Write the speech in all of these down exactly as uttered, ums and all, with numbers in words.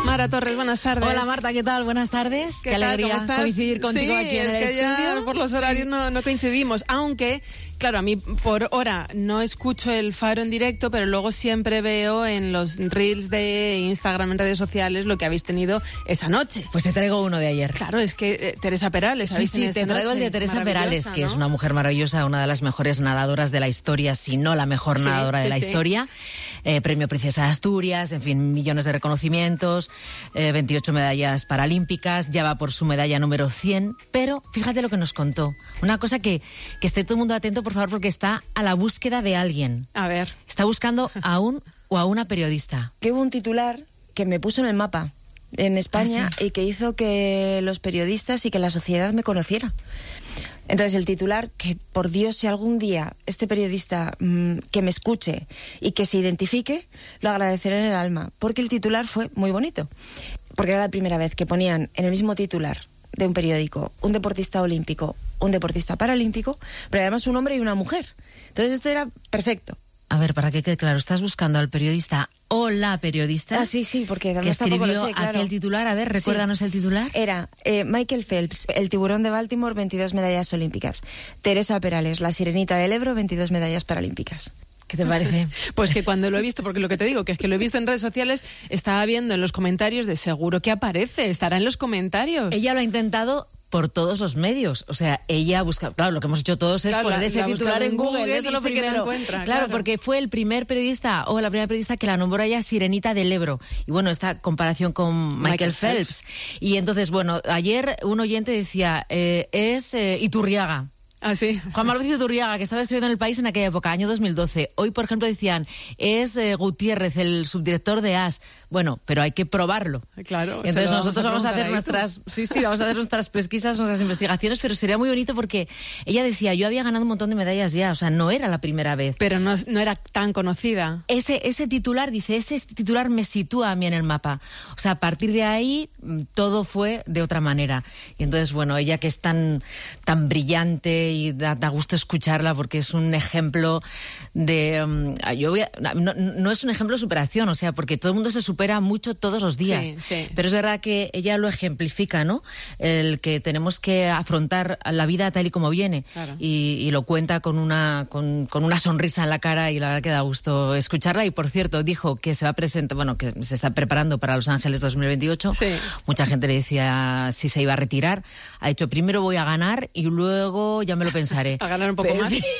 Mara Torres, buenas tardes. Hola Marta, ¿qué tal? Buenas tardes. ¿Qué, Qué tal? alegría ¿Cómo estás? coincidir contigo sí, aquí en es el que estudio. Ya por los horarios no, no coincidimos, aunque, claro, a mí por hora no escucho el Faro en directo, pero luego siempre veo en los reels de Instagram, en redes sociales, lo que habéis tenido esa noche. Pues te traigo uno de ayer. Claro, es que eh, Teresa Perales. Sí, sí, te traigo el de Teresa Perales, que ¿no? es una mujer maravillosa, una de las mejores nadadoras de la historia, si no la mejor sí, nadadora sí, de la sí. historia. Eh, premio Princesa de Asturias, en fin, millones de reconocimientos, eh, veintiocho medallas paralímpicas, ya va por su medalla número cien, pero fíjate lo que nos contó. Una cosa que, que esté todo el mundo atento, por favor, porque está a la búsqueda de alguien. A ver. Está buscando a un o a una periodista. Que hubo un titular que me puso en el mapa en España ¿Ah, sí? y que hizo que los periodistas y que la sociedad me conociera. Entonces el titular, que por Dios, si algún día este periodista mmm, que me escuche y que se identifique, lo agradeceré en el alma, porque el titular fue muy bonito. Porque era la primera vez que ponían en el mismo titular de un periódico un deportista olímpico, un deportista paralímpico, pero además un hombre y una mujer. Entonces esto era perfecto. A ver, para que quede claro, estás buscando al periodista o la periodista ah, sí, sí, porque que escribió lo sé, claro. aquel titular. A ver, recuérdanos sí. el titular. Era eh, Michael Phelps, el tiburón de Baltimore, veintidós medallas olímpicas. Teresa Perales, la sirenita del Ebro, veintidós medallas paralímpicas. ¿Qué te parece? Pues que cuando lo he visto, porque lo que te digo, que es que lo he visto en redes sociales, estaba viendo en los comentarios de seguro que aparece, estará en los comentarios. Ella lo ha intentado por todos los medios. O sea, ella busca... Claro, lo que hemos hecho todos es claro, poner ese titular en Google, Google eso es lo primero. No encuentra, claro, claro, porque fue el primer periodista, o la primera periodista que la nombró ella Sirenita del Ebro. Y bueno, esta comparación con Michael, Michael Phelps. Phelps. Y entonces, bueno, ayer un oyente decía, eh, es eh, Iturriaga. Ah, sí. Juan Manuel Iturriaga, que estaba escribiendo en El País en aquella época, año dos mil doce. Hoy, por ejemplo, decían, es eh, Gutiérrez, el subdirector de A S. Bueno, pero hay que probarlo. Claro. Entonces nosotros vamos a, vamos a hacer nuestras, tú. sí, sí, vamos a hacer nuestras pesquisas, nuestras investigaciones, pero sería muy bonito porque ella decía, yo había ganado un montón de medallas ya, o sea, no era la primera vez. Pero no, no era tan conocida. Ese, ese titular, dice, ese titular me sitúa a mí en el mapa. O sea, a partir de ahí todo fue de otra manera. Y entonces, bueno, ella que es tan, tan brillante y da, da gusto escucharla porque es un ejemplo de... Um, yo voy a, no, no es un ejemplo de superación, o sea, porque todo el mundo se supera mucho todos los días. Sí, sí. Pero es verdad que ella lo ejemplifica, ¿no? El que tenemos que afrontar la vida tal y como viene. Claro. Y, y lo cuenta con una, con, con una sonrisa en la cara y la verdad que da gusto escucharla. Y por cierto, dijo que se va a presentar, bueno, que se está preparando para Los Ángeles dos mil veintiocho. Sí. Mucha gente le decía si se iba a retirar. Ha dicho, primero voy a ganar y luego ya me lo pensaré. A ganar un poco Pero, más. Sí.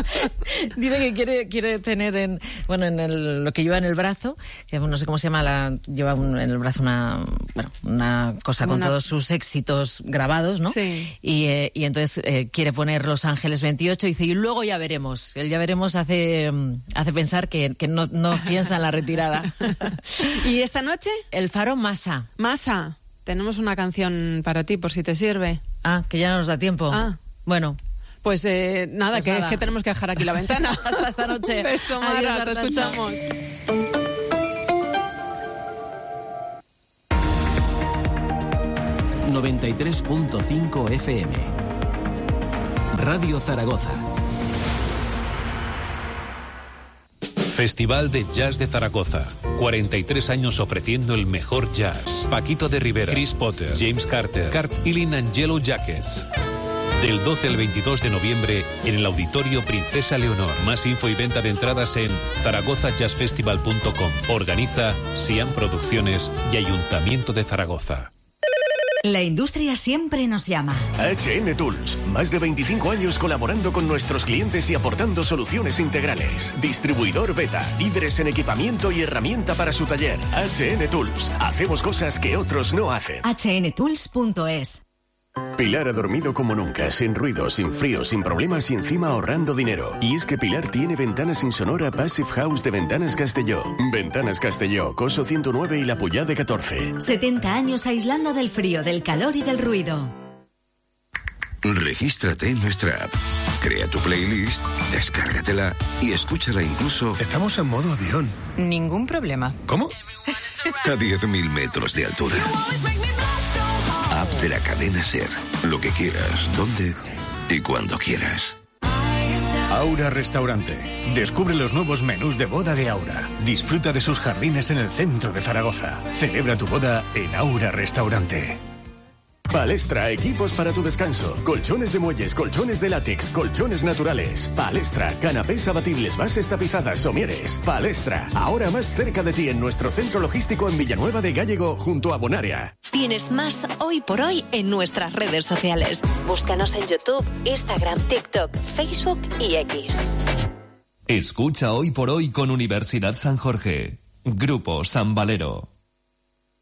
Dice que quiere, quiere tener en, bueno, en el, lo que lleva en el brazo, que no sé cómo se llama, la, lleva un, en el brazo una, bueno, una cosa con una... todos sus éxitos grabados, ¿no? Sí. Y, eh, y entonces eh, quiere poner Los Ángeles veintiocho y dice, y luego ya veremos. El ya veremos hace, hace pensar que, que no, no piensa en la retirada. ¿Y esta noche? El Faro Masa. Masa. Tenemos una canción para ti, por si te sirve. Ah, que ya no nos da tiempo. Ah. Bueno. Pues eh, nada, pues que, nada. que tenemos que dejar aquí la ventana. Hasta esta noche. Un beso, Mara, Adiós, te escuchamos. noventa y tres punto cinco F M. Radio Zaragoza. Festival de Jazz de Zaragoza. cuarenta y tres años ofreciendo el mejor jazz. Paquito de Rivera, Chris Potter, James Carter, Cart Ilin and Yellow Jackets. Del doce al veintidós de noviembre en el Auditorio Princesa Leonor. Más info y venta de entradas en zaragoza jazz festival punto com. Organiza Siam Producciones y Ayuntamiento de Zaragoza. La industria siempre nos llama. H N Tools, más de veinticinco años colaborando con nuestros clientes y aportando soluciones integrales. Distribuidor Beta, líderes en equipamiento y herramienta para su taller. H N Tools, hacemos cosas que otros no hacen. H N tools punto es. Pilar ha dormido como nunca, sin ruido, sin frío, sin problemas y encima ahorrando dinero. Y es que Pilar tiene ventanas insonora Passive House de Ventanas Castelló. Ventanas Castelló, Coso ciento nueve y La Puyá de catorce. setenta años aislando del frío, del calor y del ruido. Regístrate en nuestra app. Crea tu playlist, descárgatela y escúchala incluso... Estamos en modo avión. Ningún problema. ¿Cómo? A diez mil metros de altura. App de la cadena SER. Lo que quieras, donde y cuando quieras. Aura Restaurante. Descubre los nuevos menús de boda de Aura. Disfruta de sus jardines en el centro de Zaragoza. Celebra tu boda en Aura Restaurante. Palestra, equipos para tu descanso. Colchones de muelles, colchones de látex, colchones naturales. Palestra, canapés abatibles, bases tapizadas, somieres. Palestra, ahora más cerca de ti en nuestro centro logístico en Villanueva de Gállego, junto a Bonaria. Tienes más Hoy por Hoy en nuestras redes sociales. Búscanos en YouTube, Instagram, TikTok, Facebook y X. Escucha Hoy por Hoy con Universidad San Jorge. Grupo San Valero.